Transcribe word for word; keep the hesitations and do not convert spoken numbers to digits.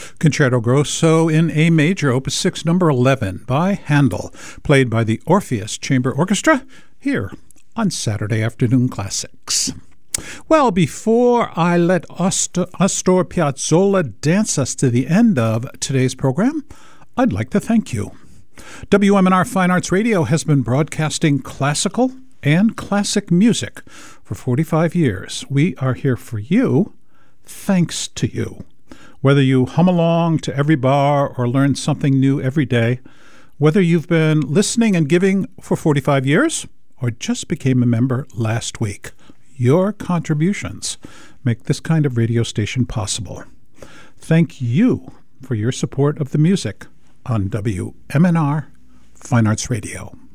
Concerto Grosso in A major, Opus six, number eleven, by Handel, played by the Orpheus Chamber Orchestra, here on Saturday Afternoon Classics. Well, before I let Astor, Astor Piazzolla dance us to the end of today's program, I'd like to thank you. W M N R Fine Arts Radio has been broadcasting classical and classic music for forty-five years. We are here for you, thanks to you. Whether you hum along to every bar or learn something new every day, whether you've been listening and giving for forty-five years or just became a member last week, your contributions make this kind of radio station possible. Thank you for your support of the music on W M N R Fine Arts Radio.